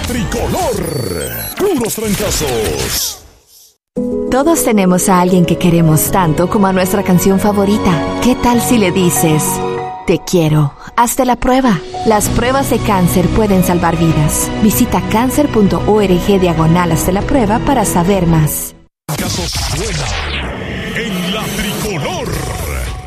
tricolor. Puros trancazos. Todos tenemos a alguien que queremos tanto como a nuestra canción favorita. ¿Qué tal si le dices: te quiero, hazte la prueba? Las pruebas de cáncer pueden salvar vidas. Visita cancer.org/hazte la prueba para saber más. Casos suena en la tricolor.